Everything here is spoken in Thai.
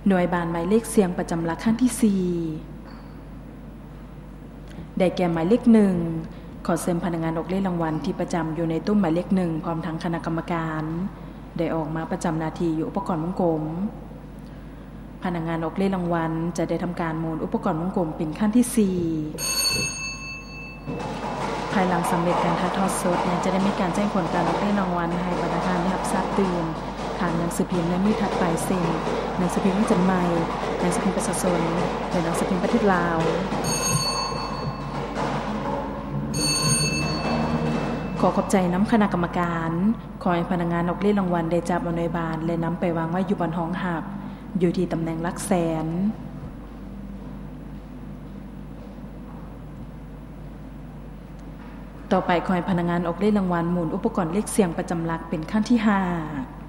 หน่วยบานหมายเลขเสียงประจำหลักขั้นที่ 4ได้แก่หมายเลข 1ขอเชิญพนักงานออกเลขรางวัลที่ประจำอยู่ในตู้หมายเลข 1พร้อมทั้งคณะกรรมการได้ออกมาประจำหน้าที่อยู่อุปกรณ์วงกลมพนักงานออกเลขรางวัลจะได้ทำการหมุนอุปกรณ์วงกลมเป็นขั้นที่ 4ภายหลังสำเร็จการถ่ายทอดสดจะได้มีการแจ้งผลการออกเลขรางวัลให้ประธานได้รับทราบตื่นทางหนังสือพิมพ์และมีถัดไปเซ็นหนังสือพิมพ์จันใหม่หนังสือพิมพ์ประชาชนและหนังสือพิมพ์ประเทศลาวขอขอบใจน้ำคณะกรรมการขอให้พนักงานออกเลขรางวัลได้จับเอาหน่วยบานและนำไปวางไว้อยู่บนห้องหับอยู่ที่ตำแหน่งหลักแสนต่อไปขอให้พนักงานออกเลขรางวัลหมุนอุปกรณ์เลขเสียงประจำหลักเป็นขั้นที่ 5